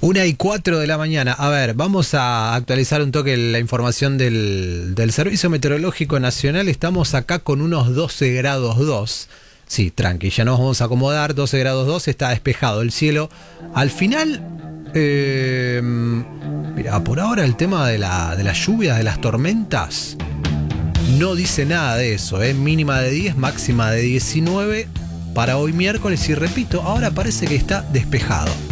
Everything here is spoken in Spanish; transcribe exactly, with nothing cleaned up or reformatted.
Una y cuatro de la mañana. A ver, vamos a actualizar un toque la información del, del Servicio Meteorológico Nacional. Estamos acá con unos doce grados dos. Sí, tranqui, ya nos vamos a acomodar. doce grados dos, está despejado el cielo. Al final, eh, mira, por ahora el tema de la, de las lluvias, de las tormentas, no dice nada de eso, ¿eh? Mínima de diez, máxima de diecinueve para hoy miércoles. Y repito, ahora parece que está despejado.